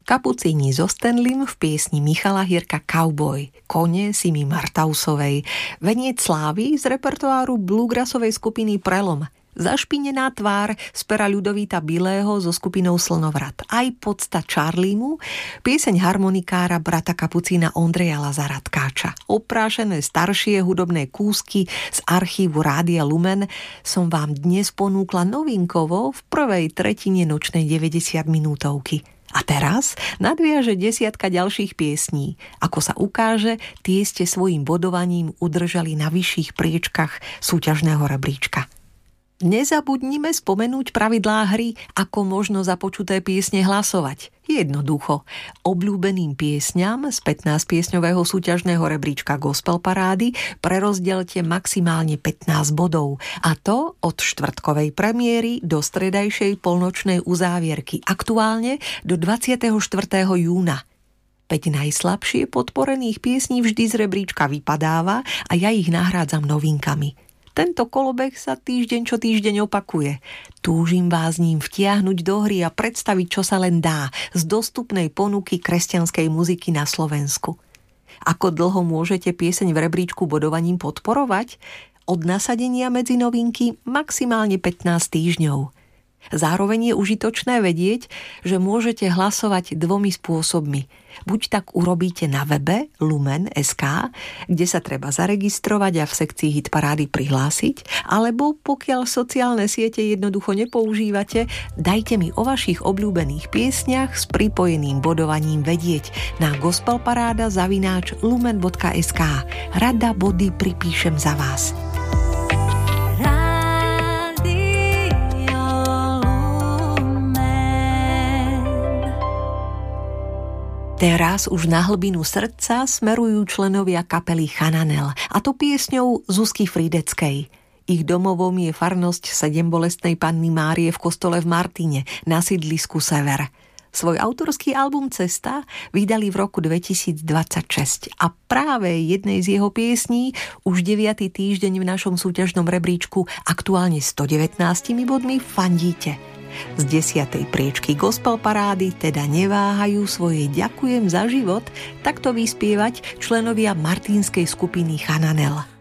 Kapucíni so Stanleym v piesni Michala Hirka Cowboy, Kone Simi Martausovej, Veniec slávy z repertoáru bluegrassovej skupiny Prelom, Zašpinená tvár z pera Ľudovíta Bilého so skupinou Slnovrat, aj Podsta Charliemu, pieseň harmonikára brata kapucína Ondreja Lazara Tkáča. Oprášené staršie hudobné kúsky z archívu Rádia Lumen som vám dnes ponúkla novinkovo v prvej tretine nočnej 90 minútovky. A teraz nadviaže 10 ďalších piesní. Ako sa ukáže, tie ste svojím bodovaním udržali na vyšších priečkach súťažného rebríčka. Nezabudnime spomenúť pravidlá hry, ako možno za počuté piesne hlasovať. Jednoducho, obľúbeným piesňam z 15-piesňového súťažného rebríčka Gospel Parády prerozdelte maximálne 15 bodov. A to od štvrtkovej premiéry do stredajšej polnočnej uzávierky, aktuálne do 24. júna. 5 najslabšie podporených piesní vždy z rebríčka vypadáva a ja ich nahrádzam novinkami. Tento kolobeh sa týždeň čo týždeň opakuje. Túžim vás ním vtiahnuť do hry a predstaviť, čo sa len dá z dostupnej ponuky kresťanskej muziky na Slovensku. Ako dlho môžete pieseň v rebríčku bodovaním podporovať? Od nasadenia medzi novinky maximálne 15 týždňov. Zároveň je užitočné vedieť, že môžete hlasovať dvomi spôsobmi. Buď tak urobíte na webe lumen.sk, kde sa treba zaregistrovať a v sekcii hitparády prihlásiť, alebo pokiaľ sociálne siete jednoducho nepoužívate, dajte mi o vašich obľúbených piesniach s pripojeným bodovaním vedieť na gospelparáda@lumen.sk. Rada body pripíšem za vás. Teraz už na hlbinu srdca smerujú členovia kapely Chananel, a to piesňou Zuzky Frideckej. Ich domovom je farnosť Sedembolestnej Panny Márie v kostole v Martine na sídlisku Sever. Svoj autorský album Cesta vydali v roku 2026 a práve jednej z jeho piesní už 9. týždeň v našom súťažnom rebríčku aktuálne 119 bodmi fandíte. Z 10. priečky Gospel Parády teda neváhajú svoje ďakujem za život takto vyspievať členovia martínskej skupiny Chananel.